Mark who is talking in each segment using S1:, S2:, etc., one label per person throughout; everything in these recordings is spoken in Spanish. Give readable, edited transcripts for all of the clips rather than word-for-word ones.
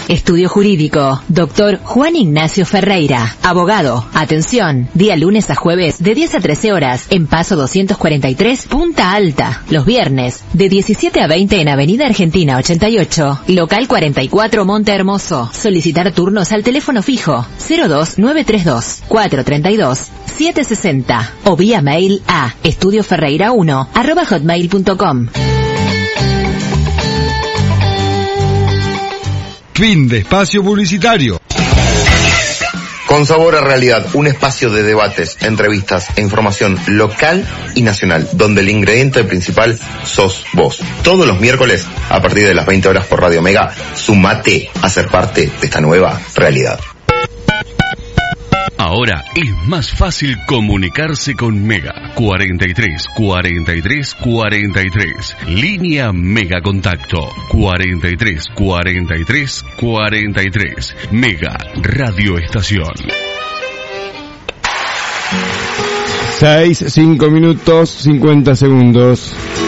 S1: Estudio Jurídico, Dr. Juan Ignacio Ferreira, abogado. Atención, día lunes a jueves de 10 a 13 horas en Paso 243, Punta Alta. Los viernes de 17 a 20 en Avenida Argentina 88, local 44 Monte Hermoso. Solicitar turnos al teléfono fijo 02932-432-760 o vía mail a estudioferreira1@hotmail.com.
S2: Fin de espacio publicitario.
S3: Con Sabor a Realidad, un espacio de debates, entrevistas e información local y nacional, donde el ingrediente principal sos vos. Todos los miércoles, a partir de las 20 horas por Radio Mega, sumate a ser parte de esta nueva realidad.
S4: Ahora es más fácil comunicarse con Mega. 43 43 43. Línea Mega Contacto. 43 43 43. Mega Radio Estación.
S5: 5 minutos 50 segundos.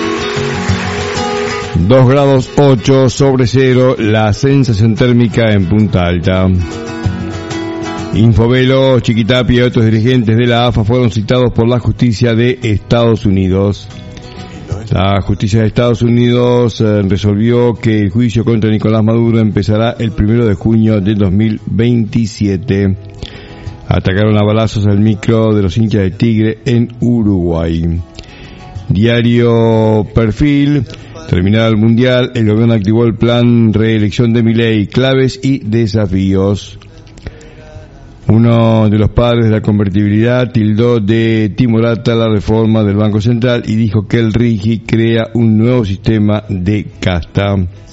S5: 2 grados 8 sobre cero. La sensación térmica en Punta Alta. Infovelo, Chiquitapia y otros dirigentes de la AFA fueron citados por la justicia de Estados Unidos. La justicia de Estados Unidos resolvió que el juicio contra Nicolás Maduro empezará el 1 de junio de 2027. Atacaron a balazos al micro de los hinchas de Tigre en Uruguay. Diario Perfil. Terminado el Mundial, el gobierno activó el plan reelección de Milei, claves y desafíos. Uno de los padres de la convertibilidad tildó de timorata la reforma del Banco Central y dijo que el RIGI crea un nuevo sistema de casta.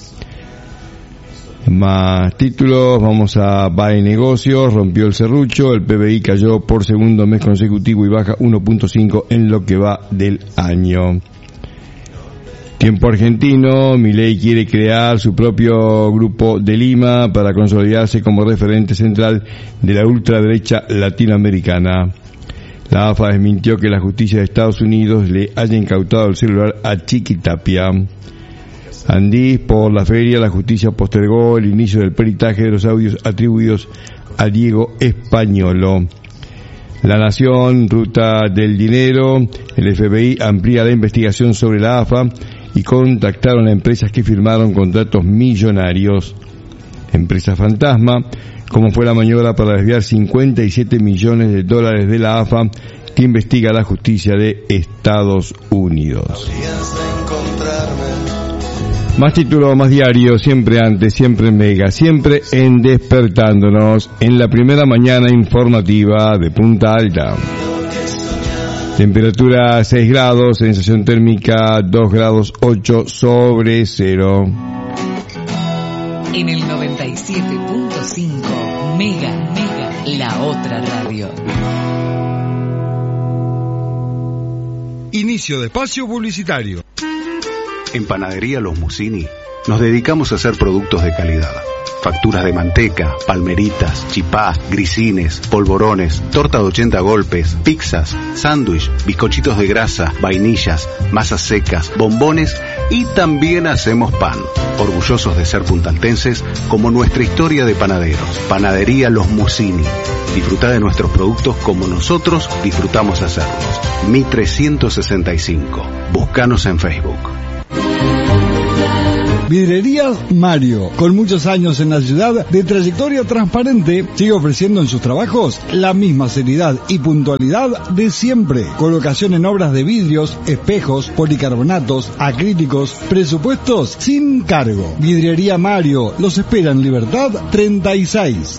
S5: Más títulos, vamos a BAE Negocios, rompió el serrucho, el PBI cayó por segundo mes consecutivo y baja 1.5 en lo que va del año. Tiempo argentino, Milei quiere crear su propio grupo de Lima para consolidarse como referente central de la ultraderecha latinoamericana. La AFA desmintió que la justicia de Estados Unidos le haya incautado el celular a Chiquitapia. Andís, por la feria, la justicia postergó el inicio del peritaje de los audios atribuidos a Diego Españolo. La Nación, ruta del dinero, el FBI amplía la investigación sobre la AFA y contactaron a empresas que firmaron contratos millonarios. Empresa fantasma, como fue la maniobra para desviar 57 millones de dólares de la AFA que investiga la justicia de Estados Unidos. Más título, más diario, siempre antes, siempre en Mega, siempre en Despertándonos, en la primera mañana informativa de Punta Alta. Temperatura 6 grados, sensación térmica 2 grados 8 sobre cero.
S1: En el 97.5, Mega, la otra radio.
S2: Inicio de espacio publicitario.
S6: En Panadería Los Musini nos dedicamos a hacer productos de calidad. Facturas de manteca, palmeritas, chipá, grisines, polvorones, torta de 80 golpes, pizzas, sándwich, bizcochitos de grasa, vainillas, masas secas, bombones y también hacemos pan. Orgullosos de ser puntaltenses como nuestra historia de panaderos. Panadería Los Musini. Disfruta de nuestros productos como nosotros disfrutamos hacerlos. Mitre 165. Búscanos en Facebook.
S7: Vidrerías Mario, con muchos años en la ciudad de trayectoria transparente, sigue ofreciendo en sus trabajos la misma seriedad y puntualidad de siempre. Colocación en obras de vidrios, espejos, policarbonatos, acrílicos, presupuestos sin cargo. Vidrería Mario, los espera en Libertad 36.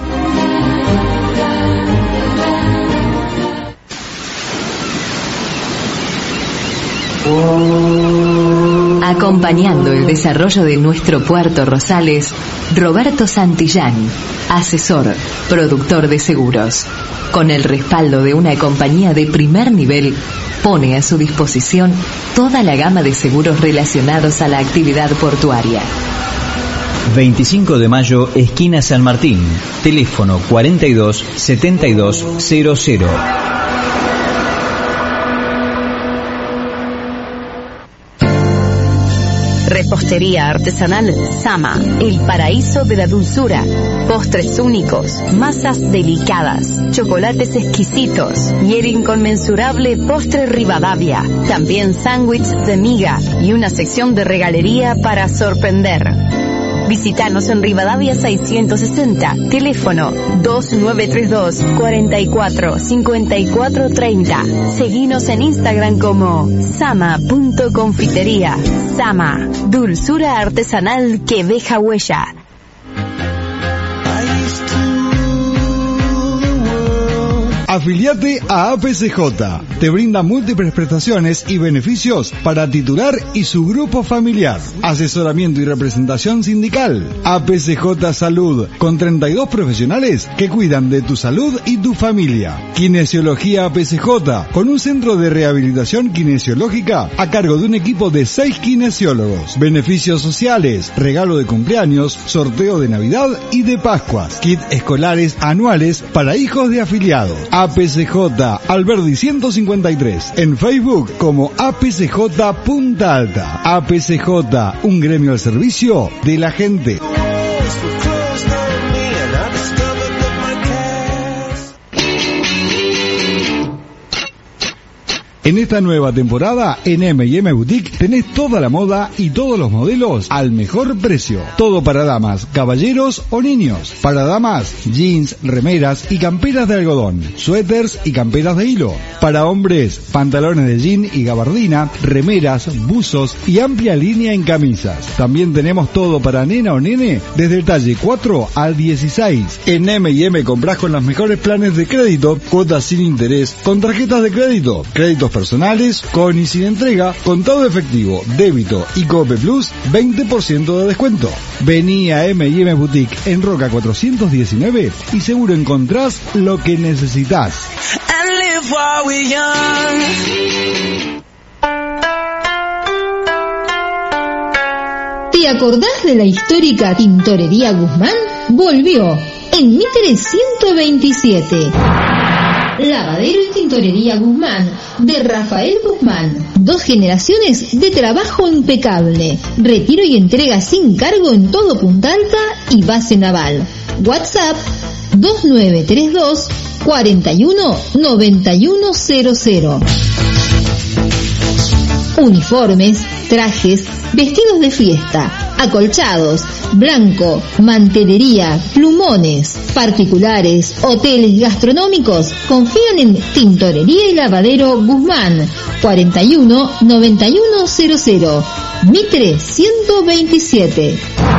S1: Acompañando el desarrollo de nuestro Puerto Rosales, Roberto Santillán, asesor, productor de seguros. Con el respaldo de una compañía de primer nivel, pone a su disposición toda la gama de seguros relacionados a la actividad portuaria.
S8: 25 de mayo, esquina San Martín. Teléfono 42 72 00.
S9: Repostería artesanal Sama, el paraíso de la dulzura. Postres únicos, masas delicadas, chocolates exquisitos y el inconmensurable postre Rivadavia. También sándwich de miga y una sección de regalería para sorprender. Visítanos en Rivadavia 660, teléfono 2932 44 54 30. Seguinos en Instagram como sama.confitería. Sama, dulzura artesanal que deja huella.
S7: Afiliate a APCJ. Te brinda múltiples prestaciones y beneficios para titular y su grupo familiar. Asesoramiento y representación sindical. APCJ Salud, con 32 profesionales que cuidan de tu salud y tu familia. Kinesiología APCJ, con un centro de rehabilitación kinesiológica a cargo de un equipo de 6 kinesiólogos. Beneficios sociales, regalo de cumpleaños, sorteo de Navidad y de Pascuas. Kit escolares anuales para hijos de afiliados. APCJ Alberdi 153, en Facebook como APCJ Punta Alta. APCJ, un gremio al servicio de la gente. En esta nueva temporada, en M&M Boutique, tenés toda la moda y todos los modelos al mejor precio. Todo para damas, caballeros o niños. Para damas, jeans, remeras y camperas de algodón, suéteres y camperas de hilo. Para hombres, pantalones de jean y gabardina, remeras, buzos y amplia línea en camisas. También tenemos todo para nena o nene, desde el talle 4 al 16. En M&M comprás con los mejores planes de crédito, cuotas sin interés, con tarjetas de crédito, créditos personales, con y sin entrega, contado efectivo, débito y Cope Plus, 20% de descuento. Vení a M&M Boutique en Roca 419 y seguro encontrás lo que necesitas.
S10: ¿Te acordás de la histórica Tintorería Guzmán? Volvió en Mitre 127. Lavadero y Tintorería Guzmán, de Rafael Guzmán. 2 generaciones de trabajo impecable. Retiro y entrega sin cargo en todo Punta Alta y base naval. WhatsApp 2932 41 9100. Uniformes, trajes, vestidos de fiesta, acolchados, blanco, mantelería, plumones, particulares, hoteles gastronómicos. Confían en Tintorería y Lavadero Guzmán, 41 9100, Mitre 127.